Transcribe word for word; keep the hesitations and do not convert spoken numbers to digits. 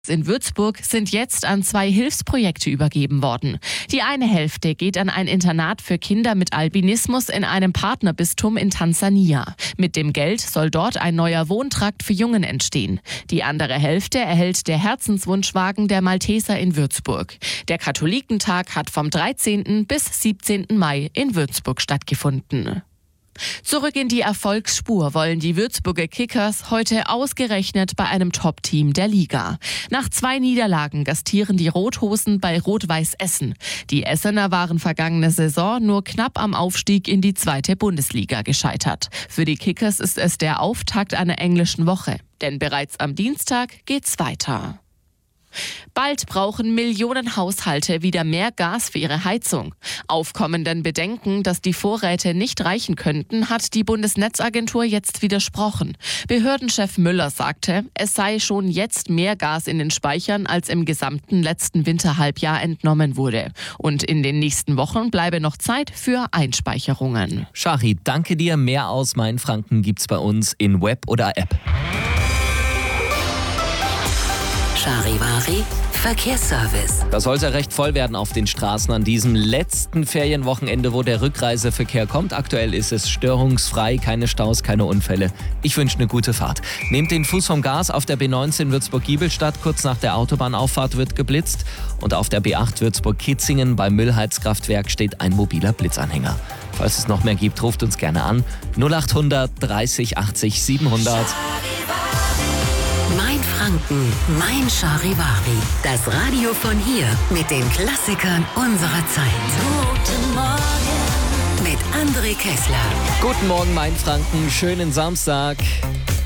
In Würzburg sind jetzt an zwei Hilfsprojekte übergeben worden. Die eine Hälfte geht an ein Internat für Kinder mit Albinismus in einem Partnerbistum in Tansania. Mit dem Geld soll dort ein neuer Wohntrakt für Jungen entstehen. Die andere Hälfte erhält der Herzenswunschwagen der Malteser in Würzburg. Der Katholikentag hat vom dreizehnten bis siebzehnten Mai in Würzburg stattgefunden. Zurück in die Erfolgsspur wollen die Würzburger Kickers heute ausgerechnet bei einem Top-Team der Liga. Nach zwei Niederlagen gastieren die Rothosen bei Rot-Weiß Essen. Die Essener waren vergangene Saison nur knapp am Aufstieg in die zweite Bundesliga gescheitert. Für die Kickers ist es der Auftakt einer englischen Woche, denn bereits am Dienstag geht's weiter. Bald brauchen Millionen Haushalte wieder mehr Gas für ihre Heizung. Aufkommenden Bedenken, dass die Vorräte nicht reichen könnten, hat die Bundesnetzagentur jetzt widersprochen. Behördenchef Müller sagte, es sei schon jetzt mehr Gas in den Speichern, als im gesamten letzten Winterhalbjahr entnommen wurde. Und in den nächsten Wochen bleibe noch Zeit für Einspeicherungen. Shari, danke dir. Mehr aus Mainfranken gibt's bei uns in Web oder App. Charivari Verkehrsservice. Das sollte recht voll werden auf den Straßen an diesem letzten Ferienwochenende, wo der Rückreiseverkehr kommt. Aktuell ist es störungsfrei, keine Staus, keine Unfälle. Ich wünsche eine gute Fahrt. Nehmt den Fuß vom Gas. Auf der B neunzehn Würzburg-Giebelstadt kurz nach der Autobahnauffahrt wird geblitzt. Und auf der B acht Würzburg-Kitzingen beim Müllheizkraftwerk steht ein mobiler Blitzanhänger. Falls es noch mehr gibt, ruft uns gerne an. null acht hundert dreißig achtzig siebenhundert. Mainfranken, mein Charivari. Das Radio von hier mit den Klassikern unserer Zeit. Guten Morgen mit André Kessler. Guten Morgen, Mainfranken. Schönen Samstag.